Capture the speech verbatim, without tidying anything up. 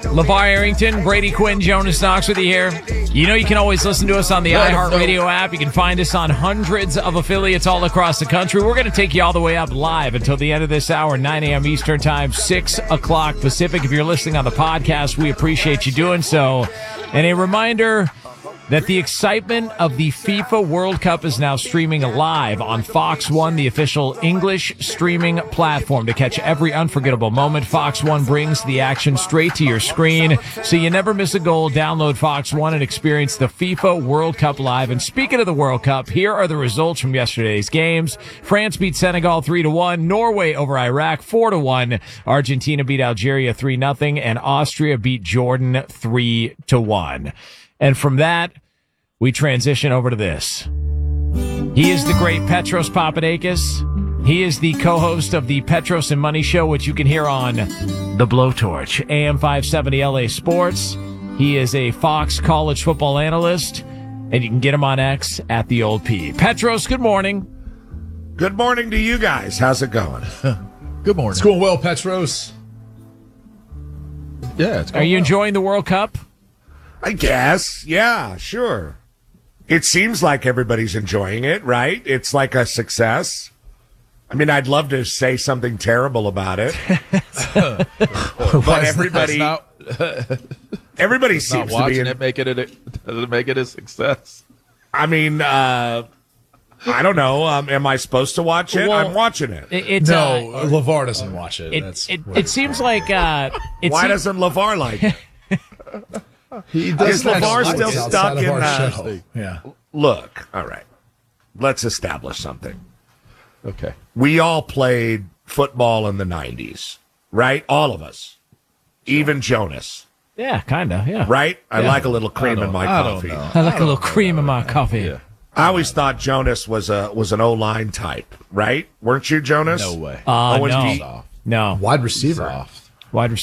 LeVar Arrington, Brady Quinn, Jonas Knox with you here. You know you can always listen to us on the iHeartRadio app. You can find us on hundreds of affiliates all across the country. We're going to take you all the way up live until the end of this hour, nine a.m. Eastern Time, six o'clock Pacific. If you're listening on the podcast, we appreciate you doing so. And a reminder that the excitement of the FIFA World Cup is now streaming live on Fox One, the official English streaming platform. To catch every unforgettable moment, Fox One brings the action straight to your screen, so you never miss a goal. Download Fox One and experience the FIFA World Cup live. And speaking of the World Cup, here are the results from yesterday's games. France beat Senegal three to one, Norway over Iraq four to one, Argentina beat Algeria three nothing, and Austria beat Jordan three to one. And from that, we transition over to this. He is the great Petros Papadakis. He is the co-host of the Petros and Money Show, which you can hear on The Blowtorch, A M five seventy L A Sports. He is a Fox college football analyst, and you can get him on X at The Old P. Petros, good morning. Good morning to you guys. How's it going? Good morning. It's going well, Petros. Yeah, it's going Are you well. enjoying the World Cup? I guess. Yeah, sure. It seems like everybody's enjoying it, right? It's like a success. I mean, I'd love to say something terrible about it. But everybody not, everybody not seems to be watching in, it make it a, does it make it a success? I mean, uh, I don't know. Um, am I supposed to watch it? Well, I'm watching it. It, it's, No, uh, LeVar doesn't watch it. it, That's it, it seems like... Uh, it Why seems, doesn't LeVar like it? he Is doesn't LeVar like still it stuck outside of in our uh, show. Yeah. Look, all right. Let's establish something. Okay. We all played football in the nineties, right? All of us. Even Jonas, Yeah, kind of, yeah. right? I Yeah. like a little cream in my I don't coffee. know. I like a little cream in my coffee. Yeah. I always thought Jonas was a was an O-line type, right? Weren't you, Jonas? No way. Uh, Owens no. beat- Soft. No. Wide receiver. Soft. Wide